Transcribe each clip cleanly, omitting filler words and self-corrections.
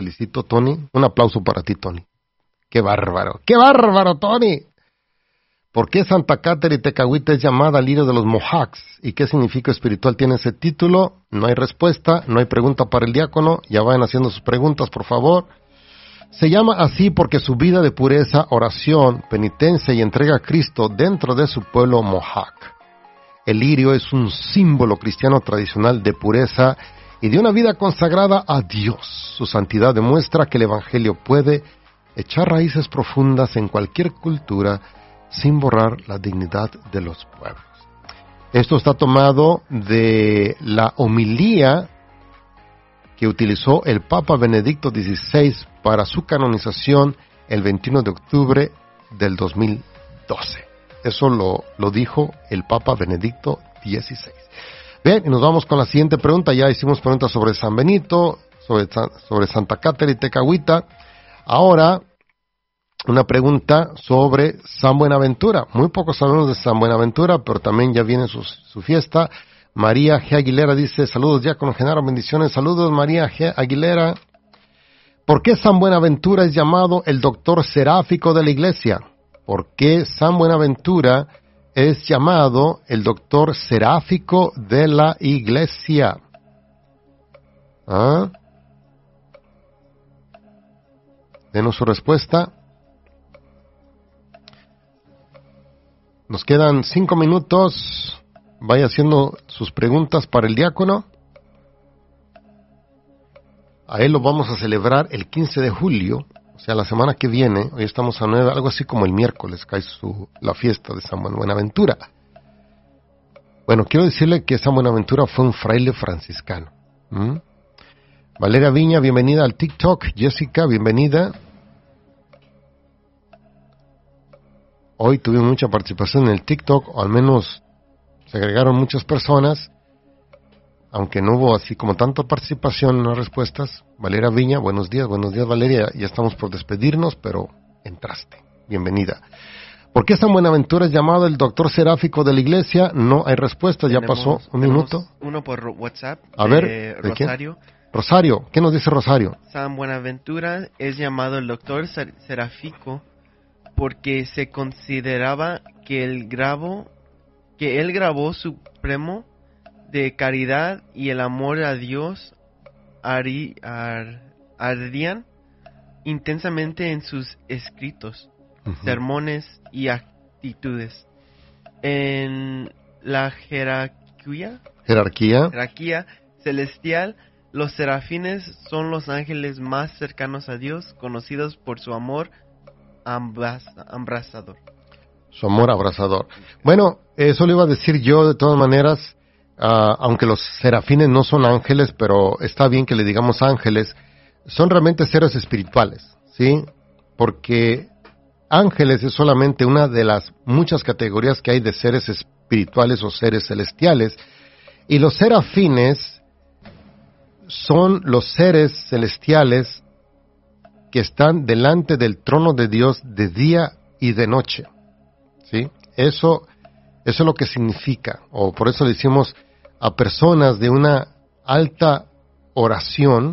felicito, Tony. Un aplauso para ti, Tony. ¡Qué bárbaro! ¡Qué bárbaro, Tony! ¿Por qué Santa Catherine Tekahuita es llamada líder de los Mohawks? ¿Y qué significa espiritual tiene ese título? No hay respuesta, no hay pregunta para el diácono. Ya vayan haciendo sus preguntas, por favor. Se llama así porque su vida de pureza, oración, penitencia y entrega a Cristo dentro de su pueblo Mohawk. El lirio es un símbolo cristiano tradicional de pureza y de una vida consagrada a Dios. Su santidad demuestra que el Evangelio puede echar raíces profundas en cualquier cultura sin borrar la dignidad de los pueblos. Esto está tomado de la homilía que utilizó el Papa Benedicto XVI para su canonización el 21 de octubre del 2012. Eso lo dijo el Papa Benedicto XVI. Bien, y nos vamos con la siguiente pregunta. Ya hicimos preguntas sobre San Benito, sobre Santa Catherine Tekahuita. Ahora, una pregunta sobre San Buenaventura. Muy poco sabemos de San Buenaventura, pero también ya viene su fiesta. María G. Aguilera dice, saludos diácono Genaro, bendiciones. Saludos María G. Aguilera. ¿Por qué San Buenaventura es llamado el doctor seráfico de la iglesia? ¿Por qué San Buenaventura es llamado el doctor seráfico de la iglesia? ¿Ah? Denos su respuesta. Nos quedan 5 minutos. Vaya haciendo sus preguntas para el diácono. A él lo vamos a celebrar el 15 de julio, o sea, la semana que viene. Hoy estamos a 9, algo así como el miércoles, cae la fiesta de San Buenaventura. Bueno, quiero decirle que San Buenaventura fue un fraile franciscano. Valeria Viña, bienvenida al TikTok. Jessica, bienvenida. Hoy tuvimos mucha participación en el TikTok, o al menos se agregaron muchas personas, aunque no hubo así como tanta participación en las respuestas. Valeria Viña, buenos días Valeria, ya estamos por despedirnos, pero entraste, bienvenida. ¿Por qué San Buenaventura es llamado el doctor seráfico de la iglesia? No hay respuesta, ya pasó un minuto. Uno por WhatsApp, a ver, Rosario. Rosario, ¿qué nos dice Rosario? San Buenaventura es llamado el doctor seráfico porque se consideraba que el grabó supremo de caridad y el amor a Dios ardían intensamente en sus escritos, sermones y actitudes. En la jerarquía celestial, los serafines son los ángeles más cercanos a Dios, conocidos por su amor abrazador. Su amor abrazador. Bueno, eso le iba a decir yo de todas maneras, aunque los serafines no son ángeles, pero está bien que le digamos ángeles, son realmente seres espirituales, ¿sí? Porque ángeles es solamente una de las muchas categorías que hay de seres espirituales o seres celestiales, y los serafines son los seres celestiales que están delante del trono de Dios de día y de noche, ¿sí? Eso es lo que significa, o por eso le decimos a personas de una alta oración,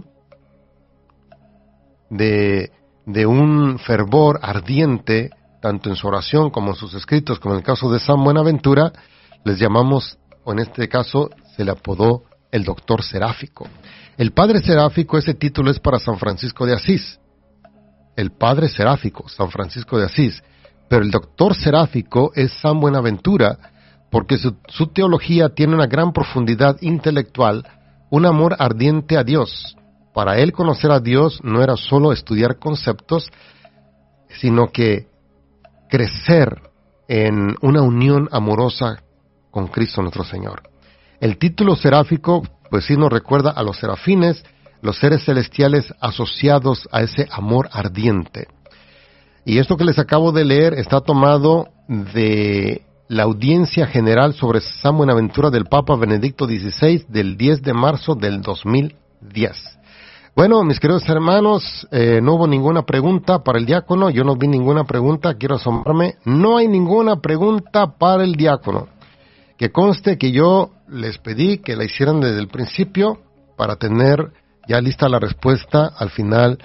de un fervor ardiente, tanto en su oración como en sus escritos, como en el caso de San Buenaventura, les llamamos, o en este caso se le apodó el doctor seráfico. El padre seráfico, ese título es para San Francisco de Asís. El padre seráfico, San Francisco de Asís. Pero el doctor seráfico es San Buenaventura, porque su teología tiene una gran profundidad intelectual, un amor ardiente a Dios. Para él conocer a Dios no era solo estudiar conceptos, sino que crecer en una unión amorosa con Cristo nuestro Señor. El título seráfico, pues sí nos recuerda a los serafines, los seres celestiales asociados a ese amor ardiente. Y esto que les acabo de leer está tomado de la audiencia general sobre San Buenaventura del Papa Benedicto XVI del 10 de marzo del 2010. Bueno, mis queridos hermanos, no hubo ninguna pregunta para el diácono, yo no vi ninguna pregunta, quiero asomarme, no hay ninguna pregunta para el diácono. Que conste que yo les pedí que la hicieran desde el principio para tener ya lista la respuesta al final